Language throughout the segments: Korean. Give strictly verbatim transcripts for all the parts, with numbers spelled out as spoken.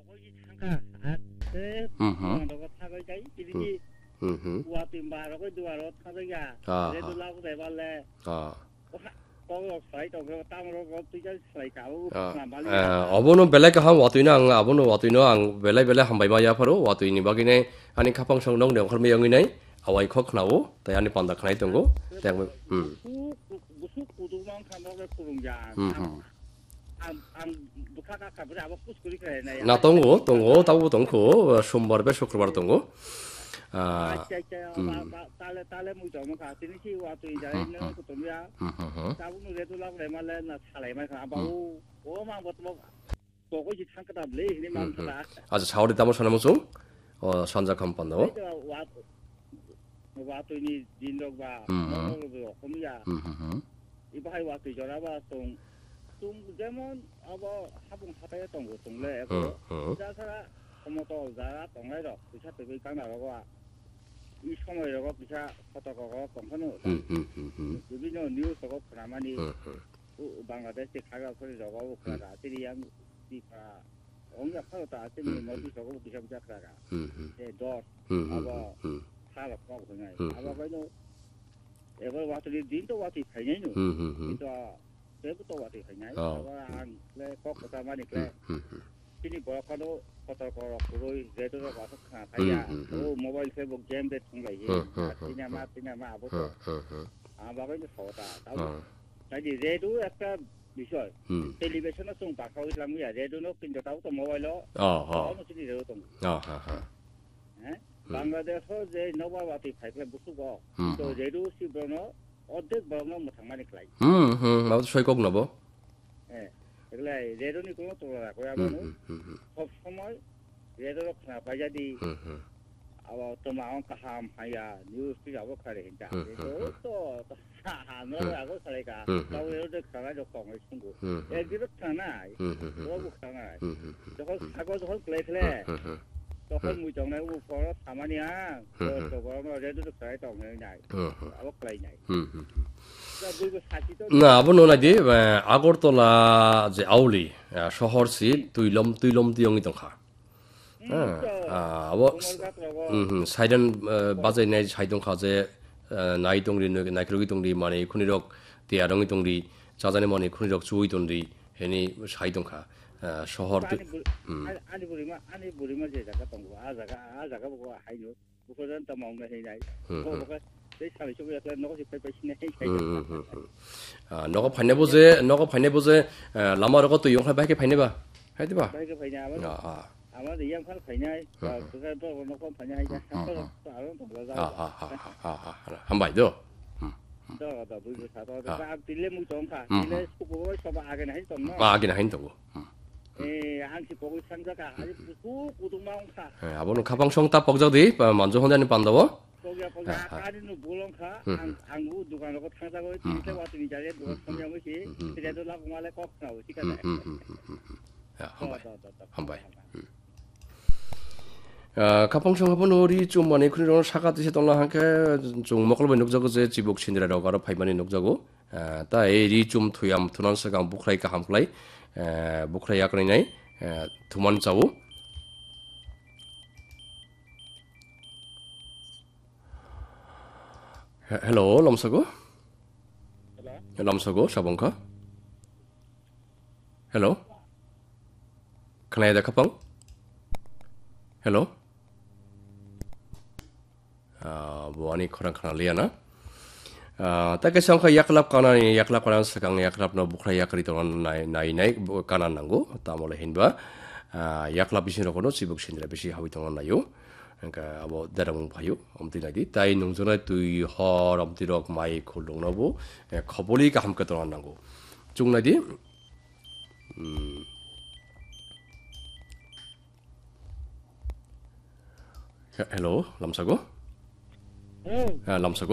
음. 음. 아. 아. 아, 어부는 belek ham waktu ini ang abunu waktu ini ang belek belek hambai maya paru waktu ini bagine ani kapang song dong dong kalau yang ini awai kok kenau, tapi ani panda kenai tunggu, yang hmm. Nah tunggu, tunggu, tahu tunggu, sumber besok keluar tunggu. 아, 음. 아주 자오리 담을 전에 무슨 어 선자 컴판도. waktu ini dindok ba motor lo komia ibai waktu jora ba tong tung demon abo habung hataya tong go tong le ko ja sara komoto jara tong lai ro bisa te kang na ro ba 이 সময়이라고 비자 포토거고 공헌을 বিভিন্ন নিউজ সব প্রামাণিক বাংলাদেশ খাগা করে জগাও করা তিরিয়াং দিপা অঙ্গা ফালতা আছে নদী সব বিশা বিশা করা এ ডট আবা সারা পাব নাই আবা বাইনো এবার ওয়াতরি দিন তো ওয়াতি খাইনাই নো তো দেবু তো ওয়াতি খাইনাই আবা আনলে কক কথা মানি কে তিনি বড়খানো ফটোকর পুরোই রেডর কথা খাইয়া ও মোবাইল ফেসবুক গেম দে থংলাই সিনেমা সিনেমা আবো তো আবা বাইনো সতা তাও তাই রেডু একটা বিষয় টেলিভিশনে সং পাখাও ইসলাম ইয়া রেডুনো কিন্তু তাও তো মোবাইল 어 어 어느 시리 রেডু তো 어 하 하 হ্যাঁ বাংলাদেশ যে নবাবাতি ফাইফে বুসুগো তো রেডু সিব্রনো অর্ধেক বরং মথামানি খাই হুম হুম 나도 সৈকক নব হ্যাঁ এগুলা রেডুনি কোনো তো রাখো আবানো সব সময় রেডুর খানা পাইজাদি আবা তোমা অন কাহাম হাইয়া নিউজ কি আবো খারে হিনটা তো তো হানো আগো খারেকা তাও রেডু খানা জ কম হইছুগো একদিন খানা ও খানা যখন আগো যখন প্লে খেলে তখন মুই জংনা উ ফর সামানিয়া তো বড় রেডু তো খাই তং নাই আবো খাই নাই না আবনো নাইদি আগরতলা যে আউলি শহরসি তুইলম তুইলম দিয়ংই দংখা 아 아버 음 사이던 바제 내 사이동 가제 나이 동리 나이 그러기 동리 만에 군이력 대야령이 동리 자자네 만에 군이력 주의 동리 해니 사이동가 শহর আনি বুড়িমা আনি বুড়িমা যে জায়গা দङ আ জায়গা আ জায়গা বগো হাইনো বুকোজন তা মাউনা হেনাই বগো दै सालै सबै एकला नगो सिफाय बायसिना हे खाय आ नगो फाइनेबो जे नगो फाइनेबो जे लामा रगो तो यंखा बायके फाइनेबा हायदिबा बायके फाइना आ आ आमा दियां फाल फाइनाय तुगा तो नगो फाइना हाय जा आरो दंला जा आ आ आ हामबाय दो द द बुइबो सातो दा दिले मु जंखा दिले सुबो सबा आगेना हाय दङ आ आगेना हाय दङ 에 한시 보고 상자가 아주 그 고동마옹카 아버는 가방송 딱 벅저디 먼저 혼자는 반다워 거기야 거기 아까리는 몰랑카 안구 누가라고 상자고 진짜 왔더니 자리에 누가 성명을 시 그래도 라고 말에 꼭 나오 시간에 야 한바이 한바이 아 가방송 한번 우리 좀 많이 그런 사가 드시던라 한게 좀 먹을 번 녹자고 제 지복 신이라고 가로 파이만이 녹자고 아따 에리 좀 투얌 투난스강 부크라이까 함플라이 bukhra yakni nai thuman chawu hello lomsago hello lomsago sabongkha hello khnai da khapang hello ah buani khorang khana liana ताके संखा याकलाप कानानि याकलाप कानान सकां याकलाप न बुख्रा याकरि तन नाय नाय नाय कानान नांगो तामले हिनबा याकलाप बिसिन रखनो सिबुक सिनरा बिसि हावि तन नायो अंका अब दारामु भायो अमति नायदि ताइ नंजना तुइ हर अमति रक माइ खुलदंनाबो खबलि गाहाम का तन नांगो जुंनायदि हेलो लमसागो 아 람사고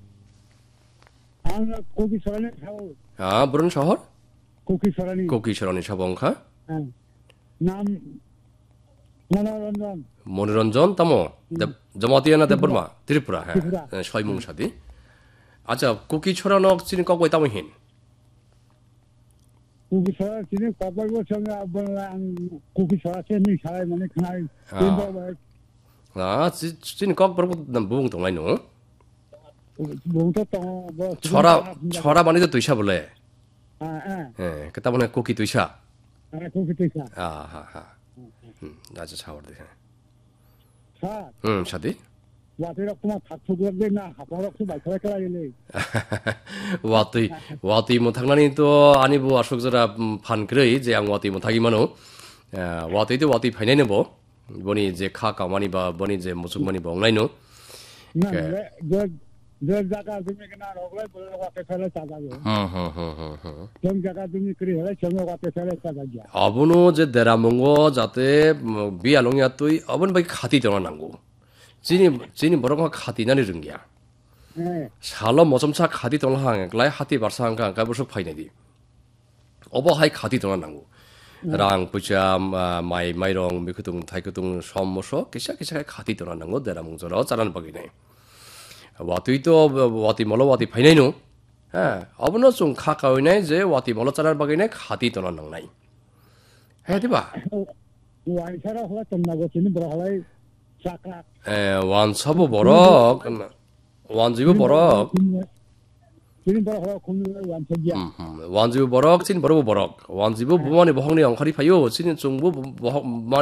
고기서라니 사고 아 부른 শহর 고기서라니 고기서라니 সাবংখা নাম মনোরঞ্জন মনোরঞ্জন তামো জমাতিয়ানা দেববর্মা ত্রিপুরা হ্যাঁ ছয়মুংসাদি আচ্ছা কুকি ছড়ানক চিনি ককই তামহিন 고기 사 지는 까발고 정아 번랑 고기 사 세니 사이 만에 그날 된다 아, 지 지는 꼭 버고 난 부흥 동아이 노. 뭔가 또뭐 철아 철아 많이도 두샤 볼래. 아아 예, 그 때문에 고기 두샤. 아 고기 되사 아하하. 음, 아주 차오르네. 사 응, 샤디? 와대라고만 닥쳐그런데 나 하바락도 말카라카라이네 와뚜이 와뚜이 뭐 당나니 또 아니 뭐 아속저라 판 그래 이제 양 와뚜이 뭐 타기만은 와뚜이도 와뚜이 파이네는 뭐 뭐니 이제 카카 많이 봐 뭐니 이제 무슨 많이 봐 온라인은 나저 저 자가 좀 그나 로그에 보려고 앞에 살을 싸가고 허허허허 정 자가 좀 그래 정어 앞에 살을 싸가지야 아부노 제 데라몽고 자테 뭐 비알롱야 또이 아부는 바이 카디 전화난고 진이 진이 뭐라고 카디나니 른기야 예 살로 모점차 카디 동항 라이 하티 바상가 가부서 파이네디 어버 하이 카디 동안난고 랑 부자 마이 마이롱 미크동 타이크동 섬모서 기샤 기샤 카디 동안난고 데라몽저로 자라는 버기네 와투이도 와티 몰로 와티 파이네노 예 어버너 좀 카카오네 이제 와티 몰로 자라는 버기네 카디 동안난나이 해디바 와이사라 호가 좀 나고 지는 뭐라 하라이 사카 에 완서부 보러 완지부 보러 지는 뭐라 하라 공유를 완전이야 완지부 보러 진 보러 보러 완지부 부모님 보험리 영화리 파요 진인 정부 뭐